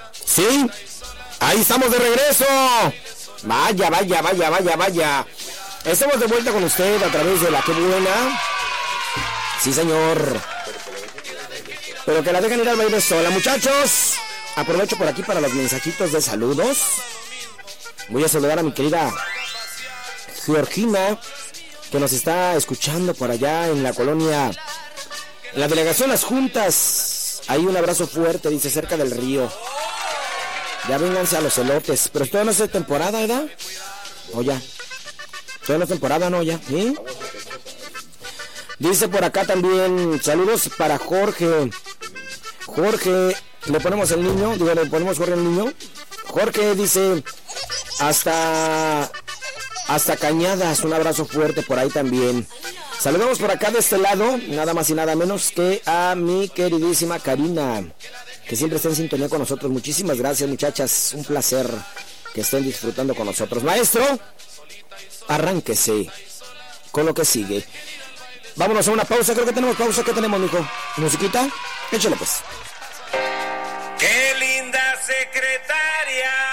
Sí, ahí estamos de regreso. Vaya. Estamos de vuelta con usted a través de la Que Buena. Sí, señor. Pero que la dejen ir al baile sola, muchachos. Aprovecho por aquí para los mensajitos de saludos. Voy a saludar a mi querida Georgina, que nos está escuchando por allá en la colonia, en la delegación Las Juntas. Ahí un abrazo fuerte, dice, cerca del río. Ya vénganse a los elotes. Pero todavía no es de temporada, ¿verdad? O ya. Todavía no es temporada, ¿no? Ya. ¿Sí? Dice por acá también, saludos para Jorge. Jorge, le ponemos el niño, digo, le ponemos Jorge el niño. Jorge dice, hasta Cañadas, un abrazo fuerte por ahí también. Saludamos por acá de este lado, nada más y nada menos que a mi queridísima Karina, que siempre está en sintonía con nosotros. Muchísimas gracias, muchachas, un placer que estén disfrutando con nosotros. Maestro, arránquese con lo que sigue. Vámonos a una pausa, creo que tenemos pausa. ¿Qué tenemos, mijo? ¿Musiquita? Échale pues. ¡Qué linda secretaria!